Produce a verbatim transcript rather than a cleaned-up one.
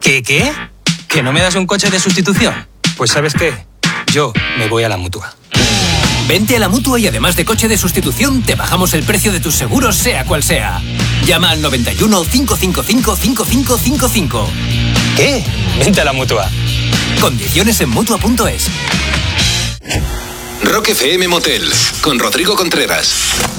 ¿Qué, qué? ¿Que no me das un coche de sustitución? Pues ¿sabes qué? Yo me voy a la Mutua. Vente a la Mutua y además de coche de sustitución, te bajamos el precio de tus seguros, sea cual sea. Llama al noventa y uno, cinco cinco cinco, cinco cinco cinco cinco. ¿Qué? Vente a la Mutua. Condiciones en Mutua punto es. Rock F M Motel, con Rodrigo Contreras.